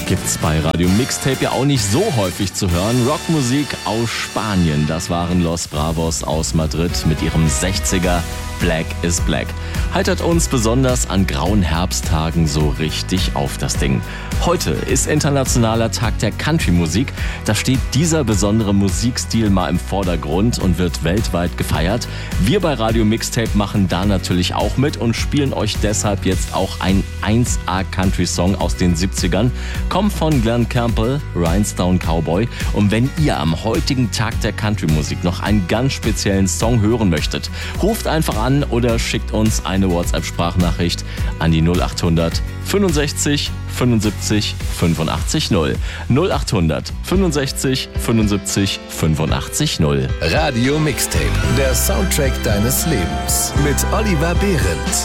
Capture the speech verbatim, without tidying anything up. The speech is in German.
Gibt's bei Radio Mixtape ja auch nicht so häufig zu hören. Rockmusik aus Spanien, das waren Los Bravos aus Madrid mit ihrem sechziger Black is Black. Heitert uns besonders an grauen Herbsttagen so richtig auf das Ding. Heute ist Internationaler Tag der Country-Musik. Da steht dieser besondere Musikstil mal im Vordergrund und wird weltweit gefeiert. Wir bei Radio Mixtape machen da natürlich auch mit und spielen euch deshalb jetzt auch ein eins A Country-Song aus den siebzigern. Kommt von Glen Campbell, Rhinestone Cowboy. Und wenn ihr am heutigen Tag der Country-Musik noch einen ganz speziellen Song hören möchtet, ruft einfach an oder schickt uns eine WhatsApp-Sprachnachricht an die null acht hundert fünfundsechzig fünfundsiebzig fünfundachtzig null. null acht hundert fünfundsechzig fünfundsiebzig fünfundachtzig null. Radio Mixtape, der Soundtrack deines Lebens mit Oliver Behrendt.